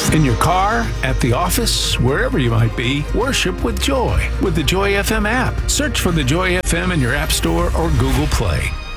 In your car, at the office, wherever you might be, worship with Joy with the Joy FM app. Search for the Joy FM in your App Store or Google Play.